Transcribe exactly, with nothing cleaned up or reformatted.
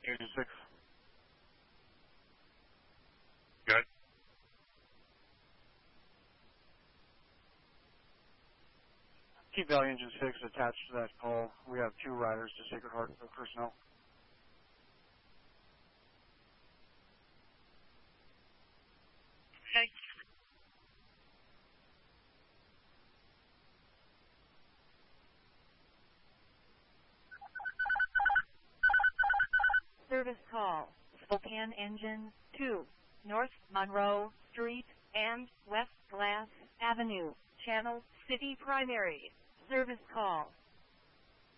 Engine six. Good. Keep Valley Engine six attached to that call. We have two riders to Sacred Heart personnel. Okay. Service call, Spokane Engine two, North Monroe Street and West Glass Avenue, Channel City Primary. Service call.